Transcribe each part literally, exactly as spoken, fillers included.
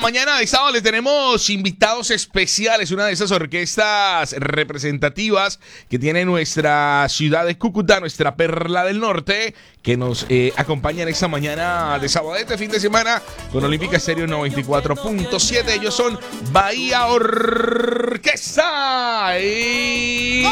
mañana de sábado le tenemos invitados especiales, una de esas orquestas representativas que tiene nuestra ciudad de Cúcuta, nuestra perla del norte, que nos eh, acompañan esta mañana de sábado, este fin de semana, con Olímpica Estéreo noventa y cuatro punto siete. Ellos son Bahía Orquesta. Y...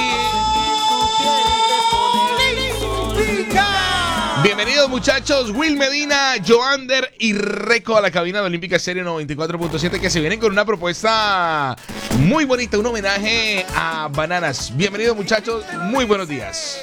bienvenidos muchachos, Will Medina, Joander y Reco a la cabina de Olímpica Estéreo noventa y cuatro punto siete, que se vienen con una propuesta muy bonita, un homenaje a Bananas. Bienvenidos muchachos, muy buenos días.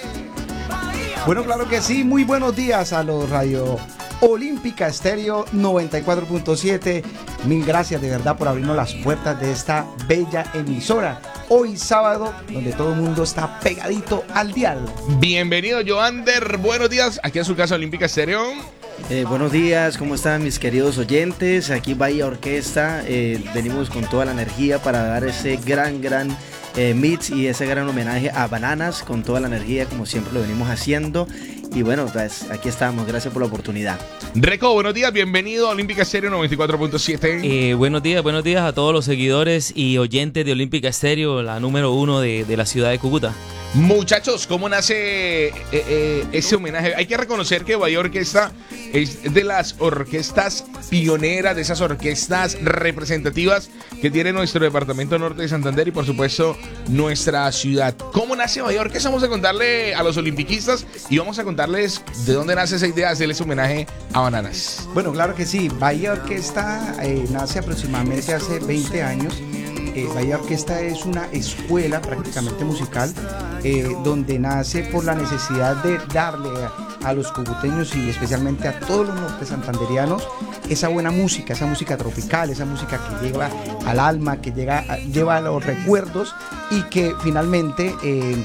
Bueno, claro que sí, muy buenos días a los Radio Olímpica Estéreo noventa y cuatro punto siete. Mil gracias de verdad por abrirnos las puertas de esta bella emisora. Hoy sábado, donde todo el mundo está pegadito al dial. Bienvenido Joander, buenos días, aquí a su casa Olímpica Estéreo. Eh, buenos días, ¿cómo están mis queridos oyentes? Aquí Bahía Orquesta, eh, venimos con toda la energía para dar ese gran, gran eh, mix y ese gran homenaje a Bananas, con toda la energía como siempre lo venimos haciendo. Y bueno, pues aquí estamos, gracias por la oportunidad. Reco, buenos días, bienvenido a Olímpica Estéreo noventa y cuatro punto siete. Eh, buenos días, buenos días a todos los seguidores y oyentes de Olímpica Estéreo, la número uno de, de la ciudad de Cúcuta. Muchachos, ¿cómo nace eh, eh, ese homenaje? Hay que reconocer que Bahía Orquesta es de las orquestas pioneras, de esas orquestas representativas que tiene nuestro departamento norte de Santander y por supuesto nuestra ciudad. ¿Cómo nace Bahía Orquesta? Vamos a contarle a los olimpiquistas y vamos a contarles de dónde nace esa idea de hacerles homenaje a Bananas. Bueno, claro que sí, Bahía Orquesta eh, nace aproximadamente hace veinte años. Eh, Bahía Orquesta es una escuela prácticamente musical eh, donde nace por la necesidad de darle a, a los cucuteños y especialmente a todos los norte santanderianos esa buena música, esa música tropical, esa música que lleva al alma, que llega a, lleva a los recuerdos y que finalmente eh,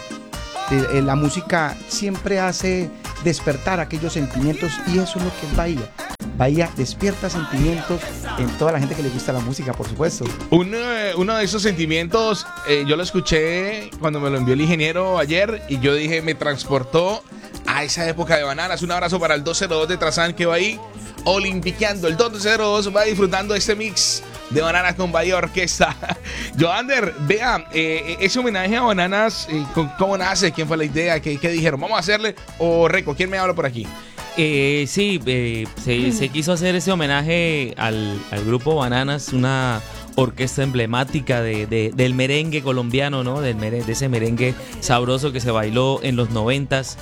eh, la música siempre hace despertar aquellos sentimientos y eso es lo que es Bahía. Bahía despierta sentimientos en toda la gente que le gusta la música, por supuesto. Uno, uno de esos sentimientos, eh, yo lo escuché cuando me lo envió el ingeniero ayer y yo dije, me transportó a esa época de Bananas. Un abrazo para el dos cero dos de Trazán que va ahí olimpiqueando. El dos cero dos va disfrutando este mix de Bananas con Bahía Orquesta. Joander, vea, eh, ese homenaje a Bananas, eh, ¿cómo nace? ¿Quién fue la idea? ¿Qué, qué dijeron? ¿Vamos a hacerle? O Reco, ¿quién me habla por aquí? Eh, sí, eh, se, se quiso hacer ese homenaje al, al grupo Bananas, una orquesta emblemática de, de, del merengue colombiano, ¿no? Del merengue, de ese merengue sabroso que se bailó en los noventas.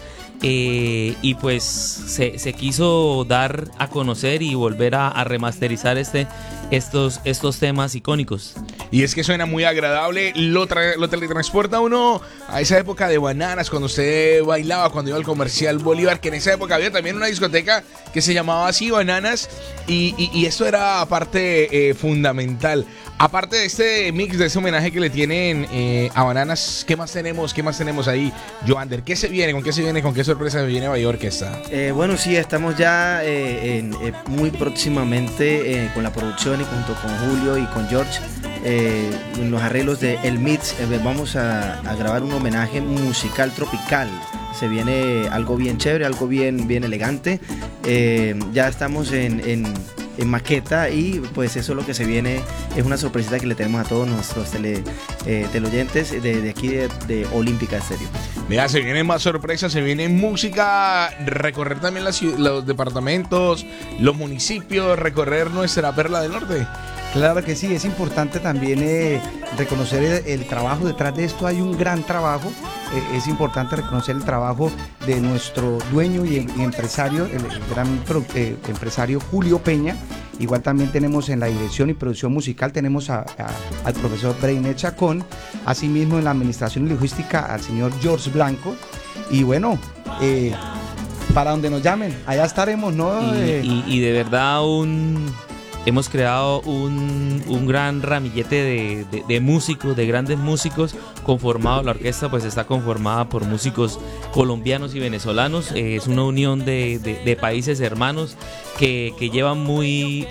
Eh, y pues se, se quiso dar a conocer y volver a, a remasterizar este, estos, estos temas icónicos. Y es que suena muy agradable, lo, tra- lo teletransporta a uno a esa época de Bananas, cuando usted bailaba, cuando iba al comercial Bolívar, que en esa época había también una discoteca que se llamaba así, Bananas, y, y, y esto era parte eh, fundamental. Aparte de este mix, de ese homenaje que le tienen eh, a Bananas, ¿qué más tenemos? ¿Qué más tenemos ahí, Joander? ¿Qué se viene? ¿Con qué se viene? ¿Con qué sorpresa viene Bahía Orquesta? Eh, bueno, sí, estamos ya eh, en, eh, muy próximamente eh, con la producción y junto con Julio y con George eh, en los arreglos de El Mix eh, vamos a, a grabar un homenaje musical tropical. Se viene algo bien chévere, algo bien, bien elegante. Eh, ya estamos en, en, en maqueta y pues eso es lo que se viene. Es una sorpresita que le tenemos a todos nuestros tele, eh, teleoyentes de, de aquí de, de Olímpica Estéreo. Mira, se vienen más sorpresas, se viene música, recorrer también las, los departamentos, los municipios, recorrer nuestra perla del norte. Claro que sí, es importante también eh, reconocer el, el trabajo detrás de esto. Hay un gran trabajo, eh, es importante reconocer el trabajo de nuestro dueño y, y empresario, el, el gran pro, eh, empresario Julio Peña. Igual también tenemos en la dirección y producción musical, tenemos a, a, al profesor Breiner Chacón, asimismo en la administración y logística al señor George Blanco. Y bueno, eh, para donde nos llamen, allá estaremos, ¿no? Y, Eh, y, y de verdad un... hemos creado un, un gran ramillete de, de, de músicos, de grandes músicos conformados. La orquesta pues está conformada por músicos colombianos y venezolanos. Eh, es una unión de, de, de países hermanos que, que llevan muy,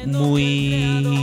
muy,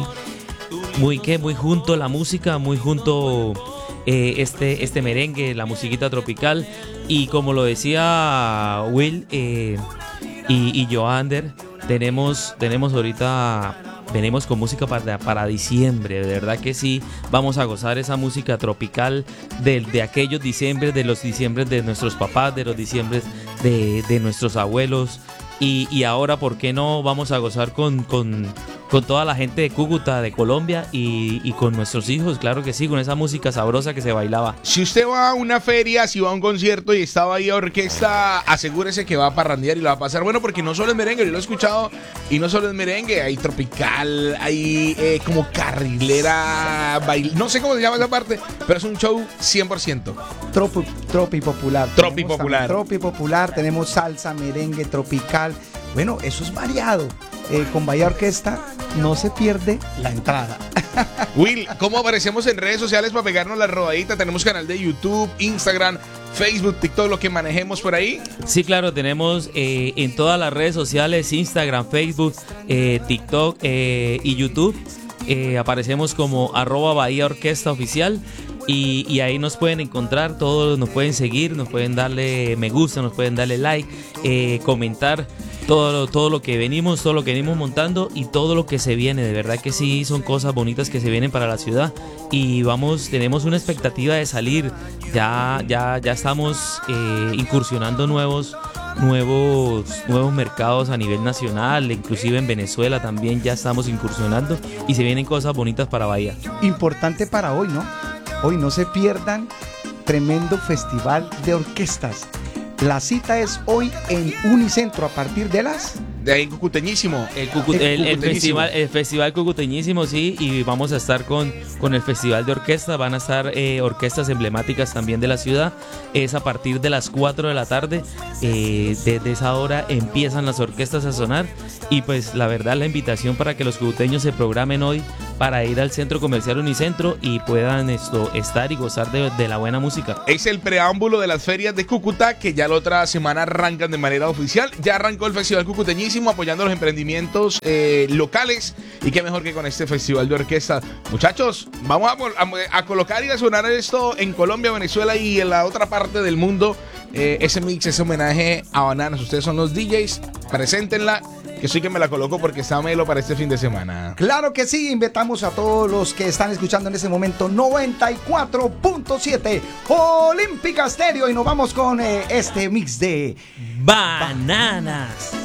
muy, ¿qué? Muy junto la música, muy junto eh, este, este merengue, la musiquita tropical. Y como lo decía Will eh, y, y Joander, tenemos, tenemos ahorita venimos con música para, para diciembre, de verdad que sí, vamos a gozar esa música tropical de, de aquellos diciembres, de los diciembres de nuestros papás, de los diciembres de, de nuestros abuelos. Y, y ahora, ¿por qué no vamos a gozar con, con, con toda la gente de Cúcuta, de Colombia y, y con nuestros hijos? Claro que sí, con esa música sabrosa que se bailaba. Si usted va a una feria, si va a un concierto y estaba ahí a orquesta, asegúrese que va a parrandear y lo va a pasar bueno, porque no solo es merengue, yo lo he escuchado, y no solo es merengue, hay tropical, hay eh, como carrilera, bail... no sé cómo se llama esa parte, pero es un show cien por ciento. Tropi, tropi popular. Tropi Tenemos popular. Tropi popular, tenemos salsa, merengue, tropical. Bueno, eso es variado. Eh, con Bahía Orquesta no se pierde la entrada. Will, ¿cómo aparecemos en redes sociales para pegarnos la rodadita? Tenemos canal de YouTube, Instagram, Facebook, TikTok, lo que manejemos por ahí. Sí, claro, tenemos eh, en todas las redes sociales, Instagram, Facebook, eh, TikTok eh, y YouTube. Eh, aparecemos como arroba Bahía Orquesta Oficial. Y, y ahí nos pueden encontrar, todos nos pueden seguir, nos pueden darle me gusta, nos pueden darle like, eh, comentar todo, todo lo que venimos, todo lo que venimos montando y todo lo que se viene. De verdad que sí, son cosas bonitas que se vienen para la ciudad y vamos, tenemos una expectativa de salir. Ya, ya, ya estamos eh, incursionando nuevos nuevos nuevos mercados a nivel nacional, inclusive en Venezuela también ya estamos incursionando y se vienen cosas bonitas para Bahía. Importante para hoy, ¿no? Hoy no se pierdan tremendo festival de orquestas. La cita es hoy en Unicentro a partir de las... De ahí Cucuteñísimo. El, Cucu el, el, el, festival, el festival Cucuteñísimo, sí, y vamos a estar con, con el festival de orquesta. Van a estar eh, orquestas emblemáticas también de la ciudad. Es a partir de las cuatro de la tarde. Eh, desde esa hora empiezan las orquestas a sonar. Y pues la verdad, la invitación para que los cucuteños se programen hoy para ir al Centro Comercial Unicentro y puedan esto estar y gozar de, de la buena música. Es el preámbulo de las ferias de Cúcuta, que ya la otra semana arrancan de manera oficial. Ya arrancó el Festival Cucuteñísimo, apoyando los emprendimientos eh, locales, y qué mejor que con este festival de orquesta. Muchachos, vamos a, a, a colocar y a sonar esto en Colombia, Venezuela y en la otra parte del mundo. Eh, ese mix, ese homenaje a Bananas. Ustedes son los D Js, preséntenla, que soy que me la coloco porque está melo para este fin de semana. Claro que sí, invitamos a todos los que están escuchando en este momento noventa y cuatro punto siete Olímpica Stereo, y nos vamos con eh, este mix de Bananas.